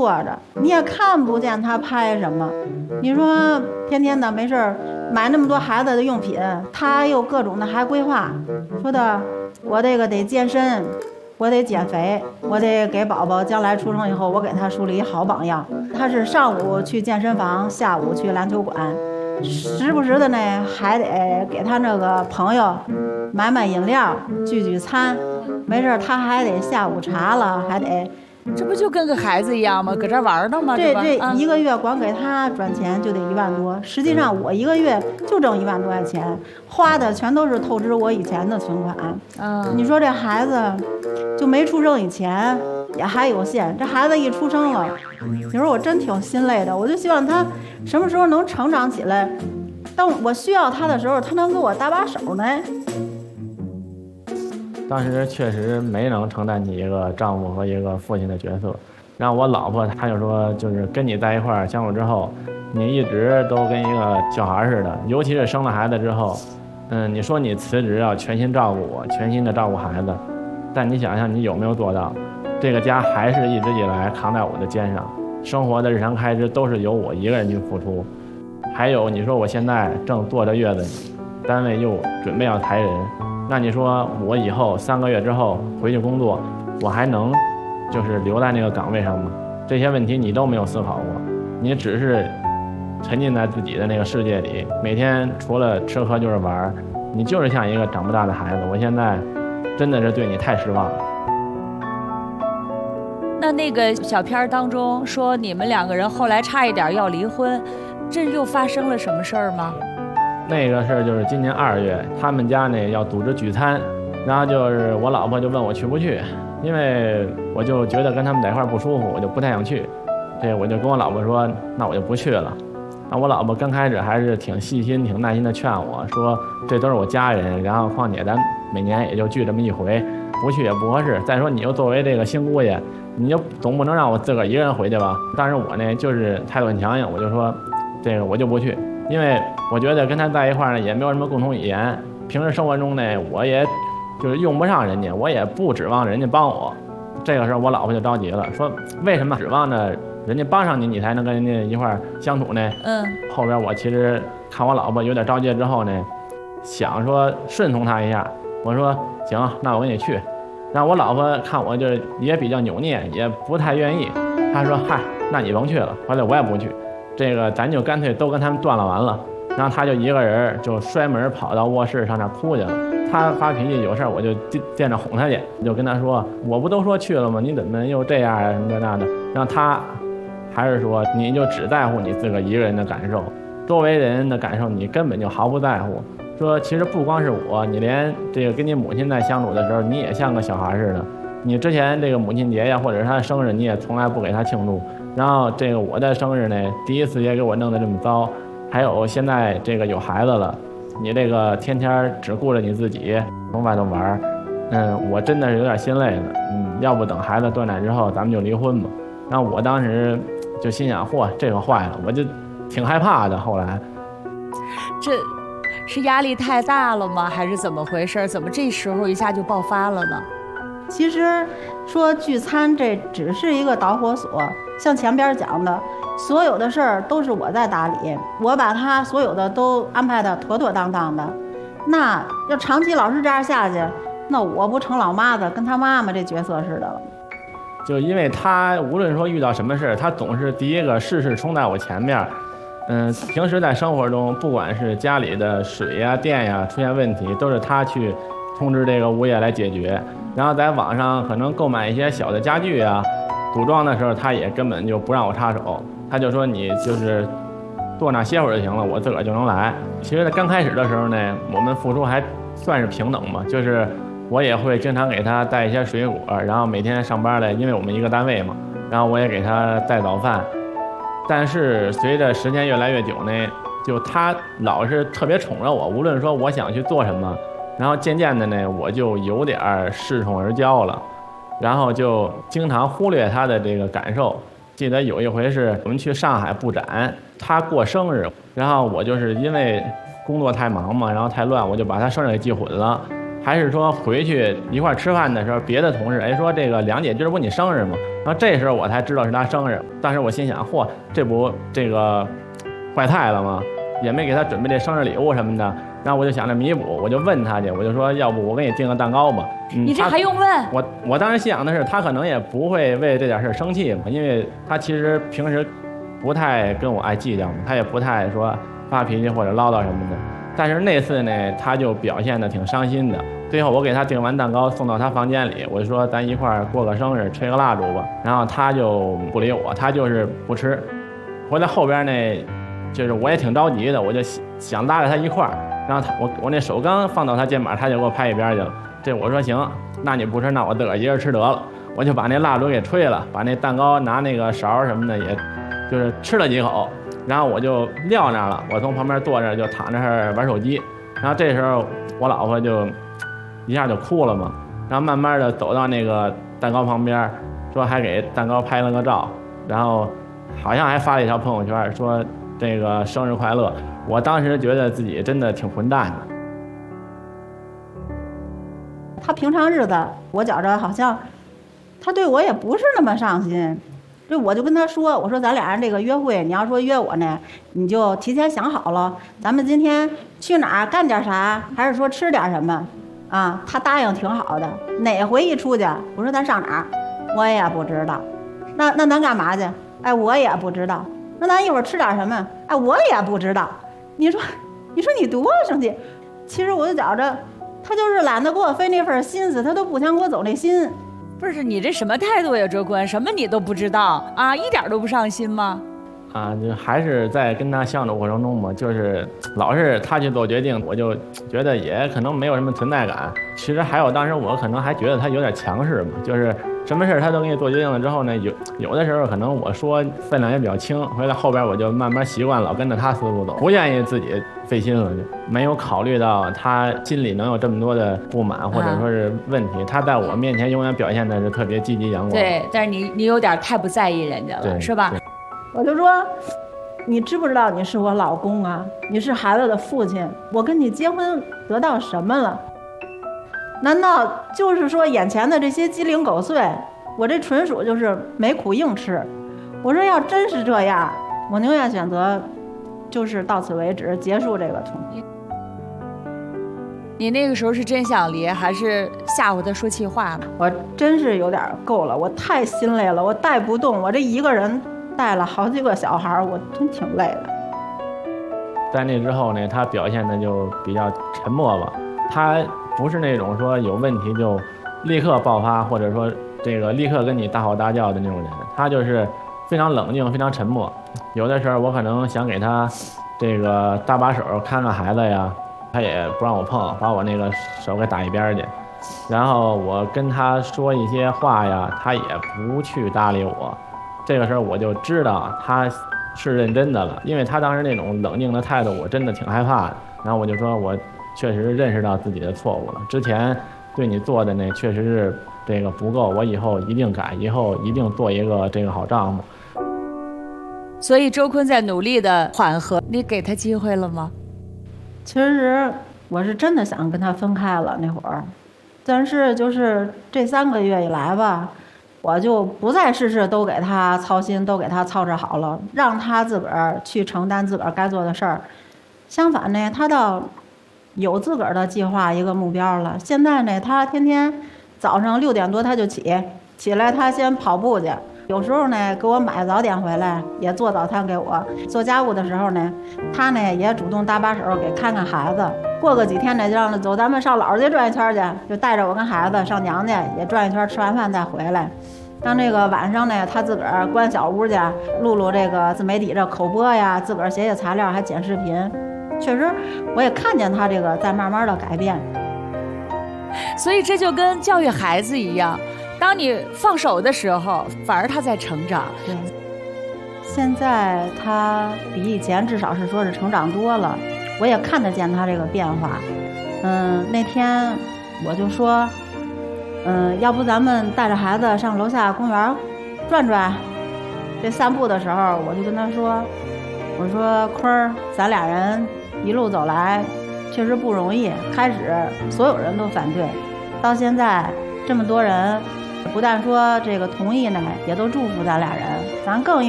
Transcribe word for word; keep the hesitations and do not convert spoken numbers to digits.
坐着，你也看不见他拍什么。你说天天的没事儿买那么多孩子的用品，他又各种的还规划，说的我这个得健身，我得减肥，我得给宝宝将来出生以后，我给他树立好榜样。他是上午去健身房，下午去篮球馆，时不时的呢还得给他那个朋友买买饮料，聚聚餐。没事他还得下午茶了，还得， 这不就跟个孩子一样吗？搁这玩呢吗？ 这这这一个月光给他赚钱就得一万多，实际上我一个月就挣一万多块钱，花的全都是透支我以前的存款。 嗯， 你说这孩子就没出生以前也还有限，这孩子一出生了，有时候我真挺心累的。我就希望他什么时候能成长起来，当我需要他的时候，他能给我搭把手呢。 当时确实没能承担起一个丈夫和一个父亲的角色，然后我老婆她就说，就是跟你在一块儿相处之后，你一直都跟一个小孩似的，尤其是生了孩子之后，嗯，你说你辞职要全心照顾我，全心的照顾孩子，但你想想你有没有做到？这个家还是一直以来扛在我的肩上，生活的日常开支都是由我一个人去付出，还有你说我现在正坐着月子，单位又准备要裁人。那你说我以后三个月之后回去工作，我还能就是留在那个岗位上吗？这些问题你都没有思考过，你只是沉浸在自己的那个世界里，每天除了吃喝就是玩，你就是像一个长不大的孩子。我现在真的是对你太失望了。 那那个小片当中说你们两个人后来差一点要离婚，这又发生了什么事儿吗？ 那个事儿就是今年二月，他们家呢要组织聚餐，然后就是我老婆就问我去不去，因为我就觉得跟他们在一块儿不舒服，我就不太想去。这我就跟我老婆说，那我就不去了。那我老婆刚开始还是挺细心、挺耐心的劝我说，这都是我家人，然后况且咱每年也就聚这么一回，不去也不合适。再说你又作为这个新姑爷，你就总不能让我自个儿一个人回去吧？当时我呢就是态度很强硬，我就说，这个我就不去。因为我觉得跟他在一块儿呢，也没有什么共同语言。平时生活中呢，我也就是用不上人家，我也不指望人家帮我。这个时候我老婆就着急了，说为什么指望着人家帮上你，你才能跟人家一块儿相处呢？ 嗯。 后边我其实看我老婆有点着急之后呢，想说顺从她一下。我说行，那我跟你去。然后我老婆看我就也比较扭捏，也不太愿意。她说嗨，那你甭去了，回来我也不去。这个咱就干脆都跟他们断了完了。然后他就一个人就摔门跑到卧室上那哭去了。他发脾气有事我就见着哄他去，就跟他说我不都说去了吗？你怎么又这样啊什么这那的。然后他还是说你就只在乎你自个一个人的感受，周围人的感受你根本就毫不在乎。说其实不光是我，你连这个跟你母亲在相处的时候你也像个小孩似的。你之前这个母亲节呀或者是他的生日你也从来不给他庆祝，然后这个我的生日呢第一次也给我弄得这么糟，还有现在这个有孩子了，你这个天天只顾着你自己从外头玩，嗯，我真的是有点心累了。嗯，要不等孩子断奶之后咱们就离婚吧。然后我当时就心想，嚯，这个坏了，我就挺害怕的。后来这是压力太大了吗？还是怎么回事？怎么这时候一下就爆发了呢？ 其实说聚餐这只是一个导火索，像前边讲的所有的事儿都是我在打理，我把他所有的都安排的妥妥当当的。那要长期老是这样下去，那我不成老妈子跟他妈妈这角色似的了。 就因为他无论说遇到什么事，他总是第一个事事冲在我前面。嗯，平时在生活中不管是家里的水呀电呀出现问题，都是他去通知这个物业来解决。然后在网上可能购买一些小的家具啊组装的时候，他也根本就不让我插手，他就说你就是坐那歇会儿就行了，我自个儿就能来。其实在刚开始的时候呢，我们付出还算是平等嘛，就是我也会经常给他带一些水果，然后每天上班来，因为我们一个单位嘛，然后我也给他带早饭。但是随着时间越来越久呢，就他老是特别宠着我，无论说我想去做什么，然后渐渐的呢，我就有点恃宠而骄了，然后就经常忽略他的这个感受。记得有一回是我们去上海布展，他过生日，然后我就是因为工作太忙嘛，然后太乱，我就把他生日给记混了。 还是说回去一块吃饭的时候，别的同事哎说这个梁姐今儿不你生日吗？然后这时候我才知道是她生日，但是我心想，嚯，这不这个坏菜了吗？也没给她准备这生日礼物什么的。然后我就想着弥补，我就问她去，我就说要不我给你订个蛋糕吧。 嗯、你这还用问？ 我我当时心想的是，她可能也不会为这点事生气嘛，因为她其实平时不太跟我爱计较嘛，她也不太说发脾气或者唠叨什么的。但是那次呢，他就表现得挺伤心的。最后我给他订完蛋糕送到他房间里，我就说咱一块儿过个生日，吹个蜡烛吧。然后他就不理我，他就是不吃。回来后边呢，就是我也挺着急的，我就想拉着他一块儿。然后他我我那手刚放到他肩膀，他就给我拍一边去了。这我说行，那你不吃，那我自个儿一人吃得了。我就把那蜡烛给吹了，把那蛋糕拿那个勺什么的，也就是吃了几口。然后我就撂那儿了，我从旁边坐着就躺着玩手机。然后这时候我老婆就一下就哭了嘛，然后慢慢的走到那个蛋糕旁边，说还给蛋糕拍了个照，然后好像还发了一条朋友圈，说这个生日快乐。我当时觉得自己真的挺混蛋的。 他平常日子我觉着好像他对我也不是那么上心。对，我就跟他说，我说咱俩人这个约会，你要说约我呢，你就提前想好了，咱们今天去哪儿干点啥，还是说吃点什么啊？他答应挺好的。哪回一出去，我说咱上哪儿，我也不知道。那那咱干嘛去？哎，我也不知道。那咱一会儿吃点什么？哎，我也不知道。你说，你说你多生气？其实我就觉着，他就是懒得给我费那份心思，他都不想给我走那心。 不是你这什么态度呀，周坤？什么你都不知道啊？一点都不上心吗？ 啊，就还是在跟他相处过程中嘛，就是老是他去做决定，我就觉得也可能没有什么存在感。其实还有当时我可能还觉得他有点强势嘛，就是什么事他都给你做决定了之后呢，有有的时候可能我说分量也比较轻，回来后边我就慢慢习惯老跟着他思路走，不愿意自己费心了，就没有考虑到他心里能有这么多的不满或者说是问题。他在我面前永远表现的是特别积极阳光。 对，但是你你有点太不在意人家了，是吧？ 我就说，你知不知道你是我老公啊？你是孩子的父亲，我跟你结婚得到什么了？难道就是说眼前的这些鸡零狗碎，我这纯属就是没苦硬吃？我说要真是这样，我宁愿选择就是到此为止，结束这个冲突。 你那个时候是真想离，还是吓唬他说气话呢？ 我真是有点够了，我太心累了，我带不动，我这一个人带了好几个小孩，我真挺累的。 在那之后呢，他表现的就比较沉默吧，他不是那种说有问题就立刻爆发，或者说这个立刻跟你大吼大叫的那种人，他就是非常冷静，非常沉默。有的时候我可能想给他这个搭把手看看孩子呀，他也不让我碰，把我那个手给打一边去。然后我跟他说一些话呀，他也不去搭理我。这个时候我就知道他是认真的了，因为他当时那种冷静的态度，我真的挺害怕的。然后我就说，我确实认识到自己的错误了，之前对你做的呢，确实是这个不够，我以后一定改，以后一定做一个这个好丈夫。 所以周坤在努力的缓和，你给他机会了吗？ 其实我是真的想跟他分开了那会儿，但是就是这三个月以来吧，我就不再事事都给他操心，都给他操持好了，让他自个儿去承担自个儿该做的事儿。相反呢，他倒有自个儿的计划，一个目标了。现在呢，他天天早上六点多他就起，起来他先跑步去，有时候呢给我买早点回来，也做早餐给我。做家务的时候呢，他呢也主动搭把手给看看孩子。过个几天呢，就让他走，咱们上姥姥家转一圈去，就带着我跟孩子上娘家也转一圈，吃完饭再回来。当这个晚上呢，他自个儿关小屋去，录录这个自媒体这口播呀，自个儿写写材料，还剪视频。确实，我也看见他这个在慢慢的改变。 所以这就跟教育孩子一样，当你放手的时候，反而他在成长。 对，现在他比以前至少是说是成长多了，我也看得见他这个变化。嗯，那天我就说，嗯，要不咱们带着孩子上楼下公园转转。这散步的时候，我就跟他说，我说坤儿，咱俩人一路走来， 确实不容易。开始所有人都反对，到现在这么多人，不但说这个同意呢，也都祝福咱俩人，咱更应